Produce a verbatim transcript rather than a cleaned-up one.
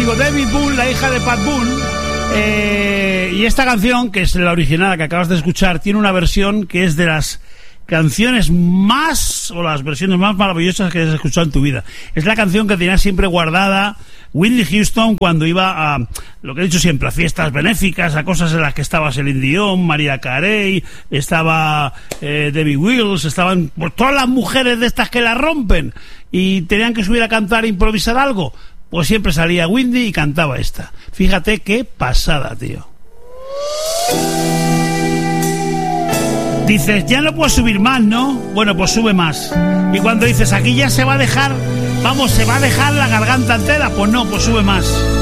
amigo David Boone, la hija de Pat Boone. Eh, y esta canción, que es la original que acabas de escuchar, tiene una versión que es de las canciones más, o las versiones más maravillosas que has escuchado en tu vida. Es la canción que tenía siempre guardada Whitney Houston cuando iba a, lo que he dicho siempre, a fiestas benéficas, a cosas en las que estaba Celine Dion, Mariah Carey, estaba eh, Debbie Wills, estaban pues, todas las mujeres de estas que la rompen y tenían que subir a cantar e improvisar algo. Pues siempre salía Whitney y cantaba esta. Fíjate qué pasada, tío. Dices, ya no puedo subir más, ¿no? Bueno, pues sube más. Y cuando dices, aquí ya se va a dejar, vamos, se va a dejar la garganta entera, pues no, pues sube más.